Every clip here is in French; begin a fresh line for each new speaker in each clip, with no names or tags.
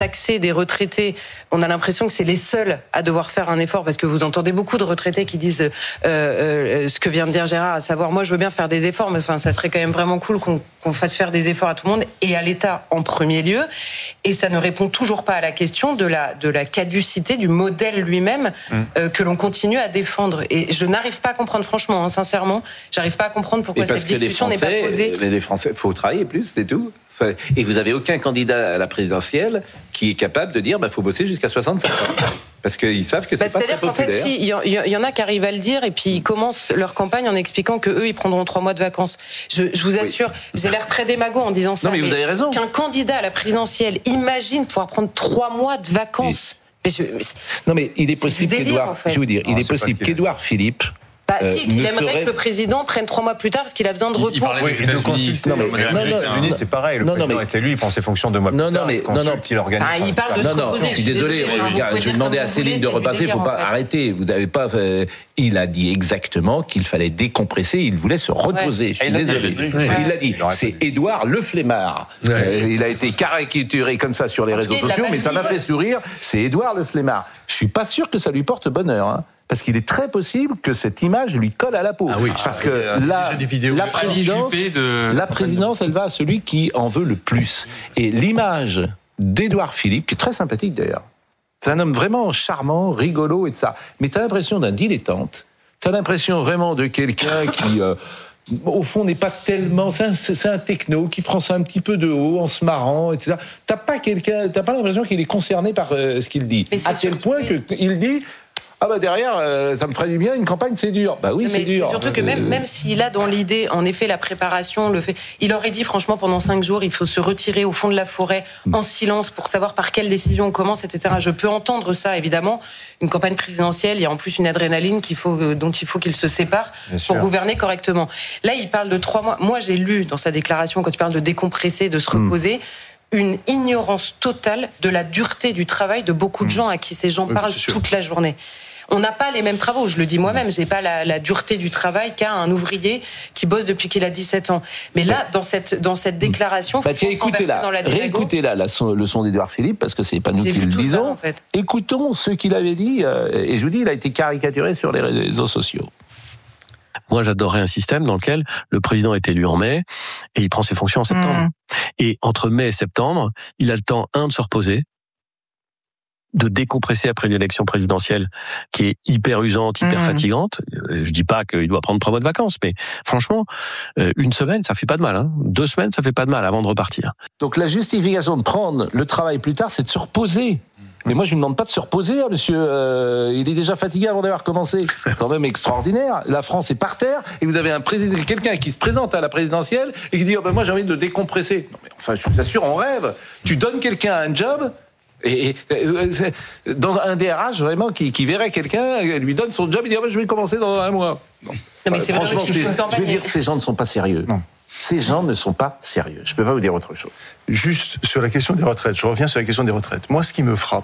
taxer des retraités, on a l'impression que c'est les seuls à devoir faire un effort, parce que vous entendez beaucoup de retraités qui disent ce que vient de dire Gérard, à savoir moi je veux bien faire des efforts, mais enfin ça serait quand même vraiment cool qu'on fasse faire des efforts à tout le monde et à l'État en premier lieu. Et ça ne répond toujours pas à la question de la caducité du modèle lui-même que l'on continue à défendre. Et je n'arrive pas à comprendre, franchement, sincèrement, j'arrive pas à comprendre pourquoi cette discussion n'est pas posée.
Les Français, il faut travailler plus, c'est tout. Et vous n'avez aucun candidat à la présidentielle qui est capable de dire faut bosser jusqu'à 65 ans. Parce qu'ils savent que c'est pas très populaire.
C'est-à-dire qu'en fait, il y en a qui arrivent à le dire et puis ils commencent leur campagne en expliquant qu'eux, ils prendront 3 mois de vacances. Je vous assure, j'ai l'air très démago en disant ça.
Non, mais vous avez raison.
Qu'un candidat à la présidentielle imagine pouvoir prendre 3 mois de vacances.
Non, mais il est possible qu'Édouard,
en fait.
je vais vous dire, il est possible qu'Édouard Philippe.
Il aimerait que le président prenne 3 mois plus tard parce qu'il a besoin de repos.
Il parlait des États-Unis.
Non,
c'est pareil. Le président est élu, il prend ses fonctions 2 mois plus tard. Il organise.
Il parle de se reposer.
Je suis désolé. Je demandais à Céline de repasser. Il ne faut pas arrêter. Vous n'avez pas. Il a dit exactement qu'il fallait décompresser. Il voulait se reposer. Je suis désolé. Il l'a dit. C'est Édouard le flemmard. Il a été caricaturé comme ça sur les réseaux sociaux, mais ça m'a fait sourire. C'est Édouard le flemmard. Je suis pas sûr que ça lui porte bonheur. Parce qu'il est très possible que cette image lui colle à la peau. Parce que la présidence, elle va à celui qui en veut le plus. Et l'image d'Édouard Philippe, qui est très sympathique d'ailleurs, c'est un homme vraiment charmant, rigolo et de ça. Mais t'as l'impression d'un dilettante. T'as l'impression vraiment de quelqu'un qui... au fond, n'est pas tellement... C'est un techno qui prend ça un petit peu de haut en se marrant, etc. T'as pas l'impression qu'il est concerné par ce qu'il dit. À tel point qu'il dit... derrière, ça me ferait du bien, une campagne, c'est dur. C'est dur.
C'est surtout que même s'il a dans l'idée, en effet, la préparation, il aurait dit, franchement, pendant 5 jours, il faut se retirer au fond de la forêt, en silence, pour savoir par quelle décision on commence, etc. Je peux entendre ça, évidemment. Une campagne présidentielle, il y a en plus une adrénaline dont il faut qu'il se sépare pour gouverner correctement. Là, il parle de 3 mois. Moi, j'ai lu dans sa déclaration, quand il parle de décompresser, de se reposer, une ignorance totale de la dureté du travail de beaucoup de gens à qui ces gens parlent toute la journée. On n'a pas les mêmes travaux, je le dis moi-même, j'ai pas la dureté du travail qu'a un ouvrier qui bosse depuis qu'il a 17 ans. Mais là, dans cette déclaration,
réécoutez-la, le son d'Édouard Philippe, parce que c'est pas nous qui le disons. Ça, en fait. Écoutons ce qu'il avait dit, et je vous dis, il a été caricaturé sur les réseaux sociaux.
Moi, j'adorerais un système dans lequel le président est élu en mai et il prend ses fonctions en septembre. Et entre mai et septembre, il a le temps, de se reposer, de décompresser après l'élection présidentielle qui est hyper usante, hyper fatigante. Je dis pas qu'il doit prendre 3 mois de vacances, mais franchement, 1 semaine, ça fait pas de mal. 2 semaines, ça fait pas de mal avant de repartir.
Donc la justification de prendre le travail plus tard, c'est de se reposer. Mais moi, je ne lui demande pas de se reposer, monsieur. Il est déjà fatigué avant d'avoir commencé. C'est quand même extraordinaire. La France est par terre et vous avez quelqu'un qui se présente à la présidentielle et qui dit moi, j'ai envie de décompresser. Non, mais enfin, je vous assure, on rêve. Tu donnes quelqu'un un job. Et dans un DRH vraiment qui verrait quelqu'un, lui donne son job, il dit je vais commencer dans 1 mois.
Non, mais c'est
franchement,
vrai,
je veux dire que ces gens ne sont pas sérieux. Non. Ces gens ne sont pas sérieux. Je ne peux pas vous dire autre chose.
Juste sur la question des retraites, je reviens sur la question des retraites. Moi, ce qui me frappe,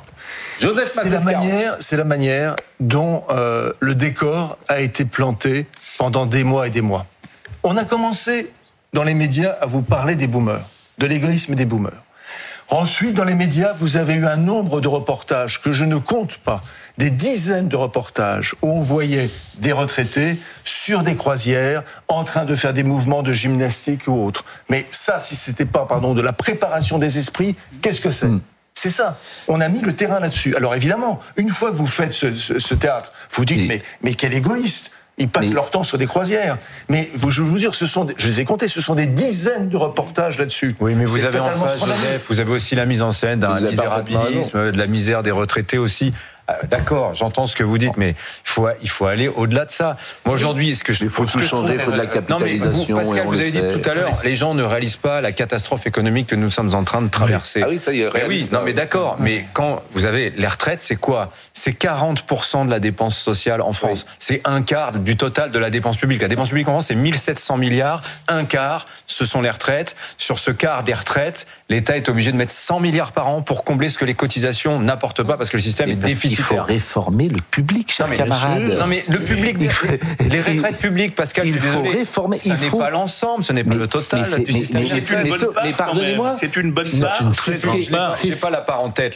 c'est la manière dont le décor a été planté pendant des mois et des mois. On a commencé dans les médias à vous parler des boomers, de l'égoïsme des boomers. Ensuite, dans les médias, vous avez eu un nombre de reportages que je ne compte pas, des dizaines de reportages où on voyait des retraités sur des croisières en train de faire des mouvements de gymnastique ou autre. Mais ça, si c'était pas, de la préparation des esprits, qu'est-ce que c'est ? C'est ça. On a mis le terrain là-dessus. Alors évidemment, une fois que vous faites ce théâtre, vous dites mais quel égoïste. Ils passent leur temps sur des croisières. Mais je vous jure, je les ai comptés, ce sont des dizaines de reportages là-dessus.
Oui, mais vous avez en face, Joseph, vous avez aussi la mise en scène d'un misérabilisme, de la misère des retraités aussi. D'accord, j'entends ce que vous dites, mais il faut aller au-delà de ça. Moi aujourd'hui,
il faut tout changer, il faut de la capitalisation.
Non, mais Pascal, vous avez dit tout à l'heure, les gens ne réalisent pas la catastrophe économique que nous sommes en train de traverser.
Ah oui, ça y est.
Oui, non mais d'accord, mais quand vous avez les retraites, c'est quoi ? C'est 40% de la dépense sociale en France. Oui. C'est 1/4 du total de la dépense publique. La dépense publique en France, c'est 1700 milliards. 1/4, ce sont les retraites. Sur ce quart des retraites, l'État est obligé de mettre 100 milliards par an pour combler ce que les cotisations n'apportent pas, parce que le système est déficitaire.
Il faut réformer le public, chers camarades.
Non mais le public, les retraites publiques, Pascal,
il faut réformer.
Ça n'est pas l'ensemble, ce n'est pas le total du système.
Mais pardonnez-moi.
C'est une bonne part.
J'ai pas la part en tête.